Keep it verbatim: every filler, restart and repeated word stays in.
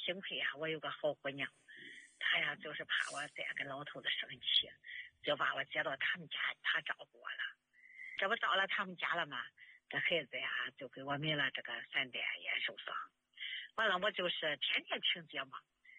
幸亏呀，我有个好姑娘，她呀就是怕我再跟老头子生气，就把我接到他们家，她照顾我了。这不到了他们家了吗？这孩子呀就给我没了这个三代也受伤，完了我就是天天请节嘛，